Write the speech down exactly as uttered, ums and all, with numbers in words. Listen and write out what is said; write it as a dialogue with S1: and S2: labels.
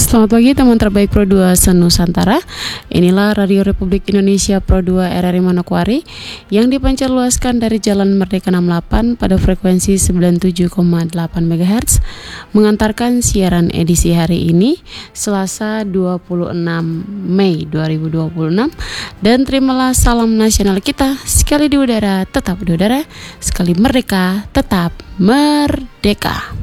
S1: Selamat pagi teman terbaik Pro dua se-Nusantara. Inilah Radio Republik Indonesia Pro dua R R I Manokwari yang dipancar luaskan dari Jalan Merdeka enam puluh delapan pada frekuensi sembilan puluh tujuh koma delapan megahertz, mengantarkan siaran edisi hari ini Selasa dua puluh enam Mei dua ribu dua puluh enam. Dan terimalah salam nasional kita, sekali di udara tetap di udara, sekali merdeka tetap merdeka.